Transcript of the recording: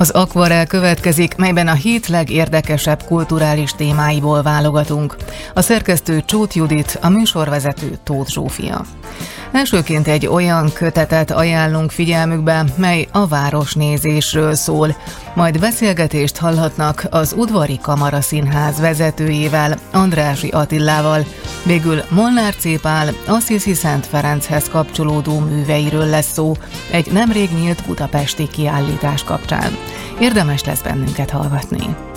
Az Akvarel következik, melyben a hét legérdekesebb kulturális témáiból válogatunk. A szerkesztő Csóth Judit, a műsorvezető Tóth Zsófia. Elsőként egy olyan kötetet ajánlunk figyelmükbe, mely a városnézésről szól. Majd beszélgetést hallhatnak az Udvari Kamaraszínház vezetőjével, Andrássy Attilával. Végül Molnár C. Pál Assisi Szent Ferenchez kapcsolódó műveiről lesz szó, egy nemrég nyílt budapesti kiállítás kapcsán. Érdemes lesz bennünket hallgatni.